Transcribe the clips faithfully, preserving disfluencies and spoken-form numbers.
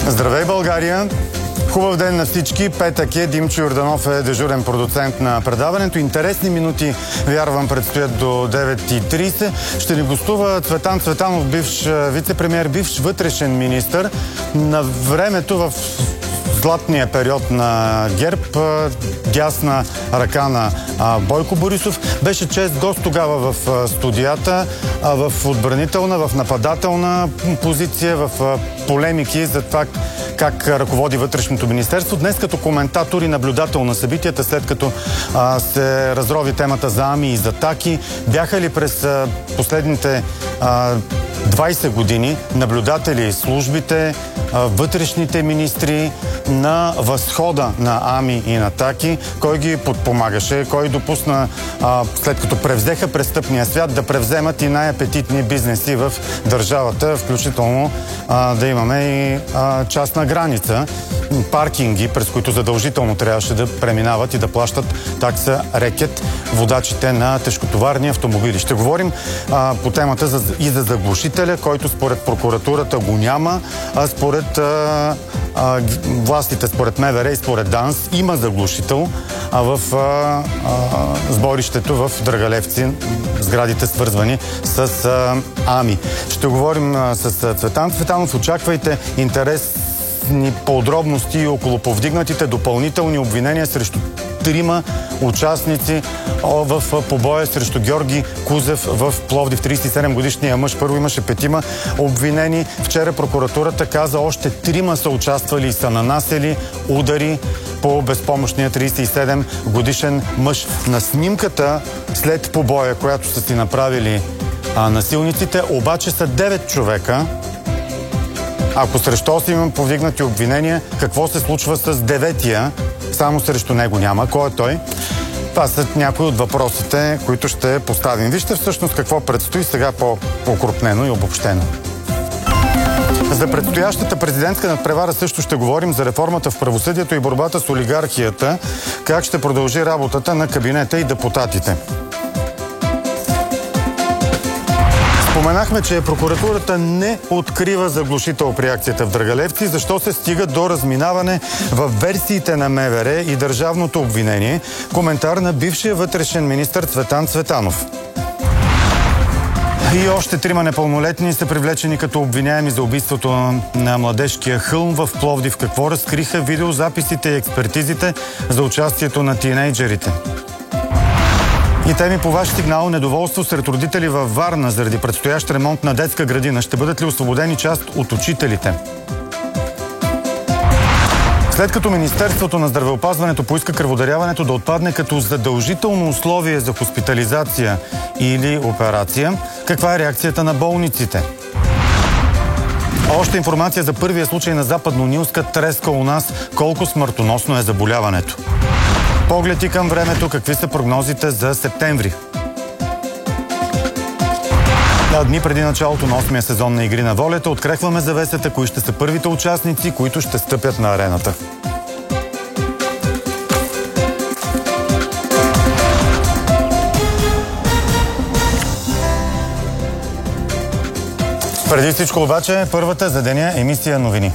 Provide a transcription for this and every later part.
Здравей, България! Хубав ден на всички. Петък е. Димчо Йорданов е дежурен продуцент на предаването. Интересни минути, вярвам, предстоят до девет и трийсет. Ще ни гостува Цветан Цветанов, бивш вице-премиер, бивш вътрешен министър. На времето в златния период на ГЕРБ, дясна ръка на Бойко Борисов. Беше чест гост тогава в студията, в отбранителна, в нападателна позиция, в полемики за това как ръководи вътрешното министерство. Днес като коментатор и наблюдател на събитията, след като а, се разрови темата за АМИ и за Таки, бяха ли през а, последните а, двайсет години наблюдатели службите, а, вътрешните министри на възхода на АМИ и на Таки? Кой ги подпомагаше? Кой допусна, а, след като превзеха престъпния свят, да превземат и най-апетитни бизнеси в държавата, включително а, да имаме и а, частна граница, паркинги, през които задължително трябваше да преминават и да плащат такса рекет водачите на тежкотоварни автомобили. Ще говорим а, по темата за, и за заглушителя, който според прокуратурата го няма, а според а, а, властите, според МВР и според ДАНС има заглушител а в а, а, сборището в Драгалевци, сградите свързвани с а, АМИ. Ще говорим а, с Цветан Цветанов. Очаквайте интересни подробности около повдигнатите допълнителни обвинения срещу трима участници в побоя срещу Георги Кузев в Пловдив. трийсет и седем годишния мъж. Първо имаше петима обвинени. Вчера прокуратурата каза, още трима са участвали и са нанасели удари по безпомощния трийсет и седем годишен мъж. На снимката след побоя, която са си направили а, насилниците, обаче са девет човека. Ако срещу осем имам повдигнати обвинения, какво се случва с деветия? Само срещу него няма. Кой е той? Това са някои от въпросите, които ще поставим. Вижте всъщност какво предстои сега по-окрупнено и обобщено. За предстоящата президентска надпревара също ще говорим, за реформата в правосъдието и борбата с олигархията, как ще продължи работата на кабинета и депутатите. Споменахме, че прокуратурата не открива заглушител при акцията в Драгалевци. Защо се стига до разминаване в версиите на МВР и държавното обвинение? Коментар на бившия вътрешен министър Цветан Цветанов. И още трима непълнолетни са привлечени като обвиняеми за убийството на младежкия хълм в Пловдив. Какво разкриха видеозаписите и експертизите за участието на тийнейджерите? И теми по ваш сигнал: недоволство сред родители във Варна заради предстоящ ремонт на детска градина. Ще бъдат ли освободени част от учителите? След като Министерството на здравеопазването поиска кръводаряването да отпадне като задължително условие за хоспитализация или операция, каква е реакцията на болниците? Още информация за първия случай на западно-нилска треска у нас. Колко смъртоносно е заболяването? Поглед и към времето, какви са прогнозите за септември? Да, дни преди началото на осмия сезон на Игри на волята открехваме завесата, кои ще са първите участници, които ще стъпят на арената. Преди всичко обаче, първата за деня емисия новини.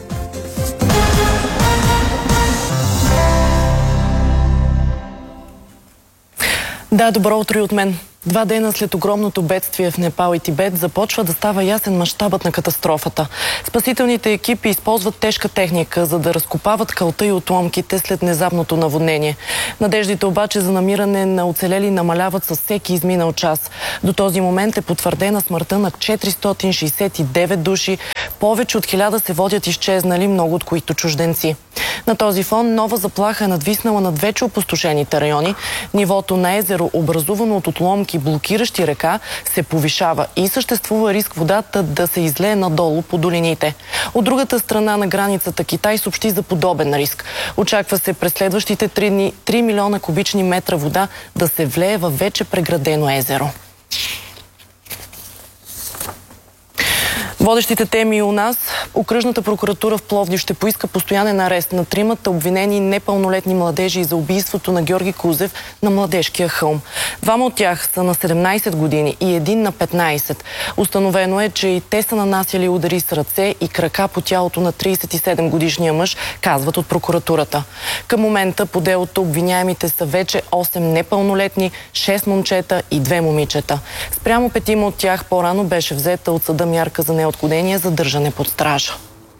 Да, добро утро и от мен. Два дена след огромното бедствие в Непал и Тибет започва да става ясен мащабът на катастрофата. Спасителните екипи използват тежка техника, за да разкопават калта и отломките след внезапното наводнение. Надеждите обаче за намиране на оцелели намаляват с всеки изминал час. До този момент е потвърдена смъртта на четиристотин шейсет и девет души. Повече от хиляда се водят изчезнали, много от които чужденци. На този фон нова заплаха е надвиснала над вече опустошените райони. Нивото на езеро, образувано от отломки, блокиращи река, се повишава и съществува риск водата да се излее надолу по долините. От другата страна на границата Китай съобщи за подобен риск. Очаква се през следващите три дни три милиона кубични метра вода да се влее във вече преградено езеро. Водещите теми у нас. Окръжната прокуратура в Пловдив ще поиска постоянен арест на тримата обвинени непълнолетни младежи за убийството на Георги Кузев на Младежкия хълм. Двама от тях са на седемнайсет години и един на петнайсет. Установено е, че и те са нанасяли удари с ръце и крака по тялото на трийсет и седем годишния мъж, казват от прокуратурата. Към момента по делото обвиняемите са вече осем непълнолетни, шест момчета и две момичета. Спрямо петима от тях по-рано беше взета от съда мярка за неотклонение за държане под стража.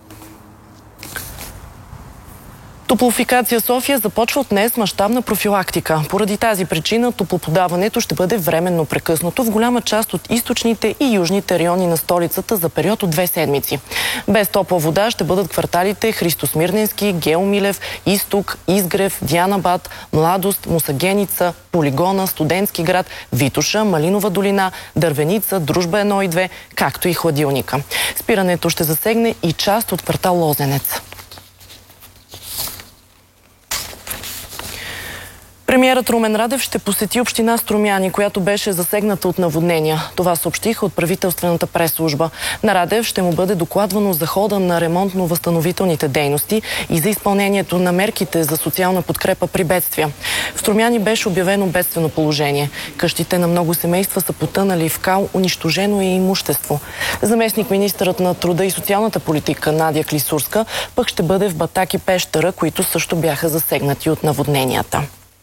Топлофикация София започва от днес мащабна профилактика. Поради тази причина топлоподаването ще бъде временно прекъснато в голяма част от източните и южните райони на столицата за период от две седмици. Без топла вода ще бъдат кварталите Христо Смирненски, Гео Милев, Изток, Изгрев, Дианабад, Младост, Мусагеница, Полигона, Студентски град, Витоша, Малинова долина, Дървеница, Дружба едно и две, както и Хладилника. Спирането ще засегне и част от квартал Лозенец. Премиерът Румен Радев ще посети община Струмяни, която беше засегната от наводнения. Това съобщиха от правителствената пресслужба. На Радев ще му бъде докладвано за хода на ремонтно-възстановителните дейности и за изпълнението на мерките за социална подкрепа при бедствия. В Струмяни беше обявено бедствено положение. Къщите на много семейства са потънали в кал, унищожено е и имущество. Заместник министърът на труда и социалната политика Надя Клисурска пък ще бъде в Батак и Пещера, които също бяха засегнати от наводненията.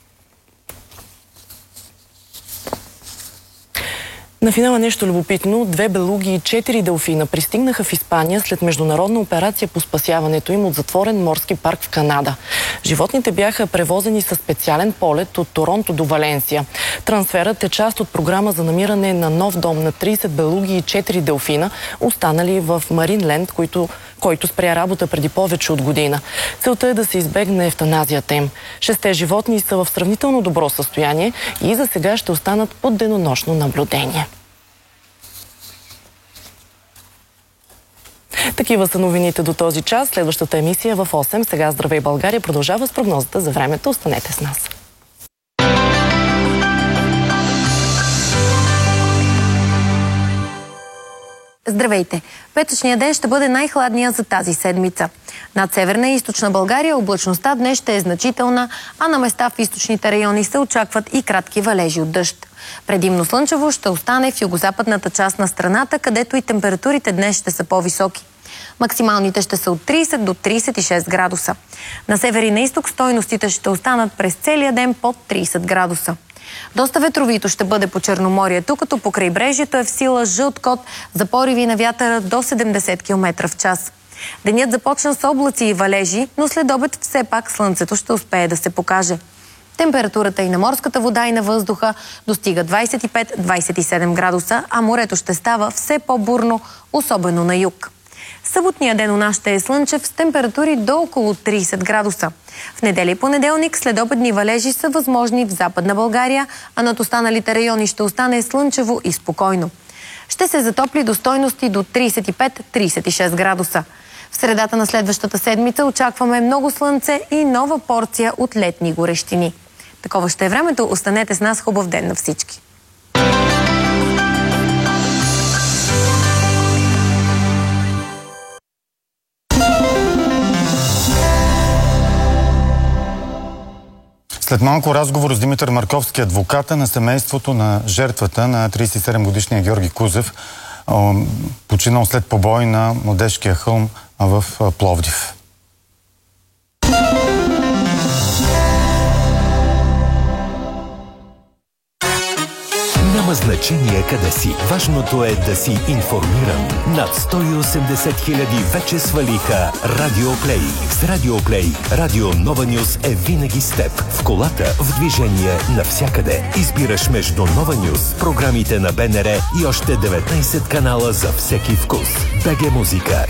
На финала нещо любопитно. Две белуги и четири делфина пристигнаха в Испания след международна операция по спасяването им от затворен морски парк в Канада. Животните бяха превозени със специален полет от Торонто до Валенсия. Трансферът е част от програма за намиране на нов дом на трийсет белуги и четири делфина, останали в Маринленд, който, който спря работа преди повече от година. Целта е да се избегне евтаназията им. Шесте животни са в сравнително добро състояние и за сега ще останат под денонощно наблюдение. Такива са новините до този час. Следващата емисия в осем. Сега Здравей България продължава с прогнозата за времето. Останете с нас. Здравейте! Петъчният ден ще бъде най-хладният за тази седмица. Над северна и източна България облачността днес ще е значителна, а на места в източните райони се очакват и кратки валежи от дъжд. Предимно слънчево ще остане в югозападната част на страната, където и температурите днес ще са по-високи. Максималните ще са от трийсет до трийсет и шест градуса. На север и на изток стойностите ще останат през целия ден под трийсет градуса. Доста ветровито ще бъде по Черноморието, като по крайбрежието е в сила жълт код за пориви на вятъра до седемдесет километра в час. Денят започна с облаци и валежи, но след обед все пак слънцето ще успее да се покаже. Температурата и на морската вода и на въздуха достига двайсет и пет до двайсет и седем градуса, а морето ще става все по-бурно, особено на юг. Съботният ден у нас ще е слънчев с температури до около трийсет градуса. В неделя и понеделник следобедни валежи са възможни в Западна България, а над останалите райони ще остане слънчево и спокойно. Ще се затопли до стойности до трийсет и пет до трийсет и шест градуса. В средата на следващата седмица очакваме много слънце и нова порция от летни горещини. Такова ще е времето. Останете с нас. Хубав ден на всички! След малко разговор с Димитър Марковски, адвоката на семейството на жертвата на трийсет и седем годишния Георги Кузев, починал след побой на Младежкия хълм в Пловдив. Няма значение къде си. Важното е да си информиран. Над сто и осемдесет хиляди вече свалиха Радиоплей. С Радиоплей Радио Нова Нюз е винаги с теб. В колата, в движение, навсякъде. Избираш между Нова Нюз, програмите на БНР и още деветнайсет канала за всеки вкус. БГ Музика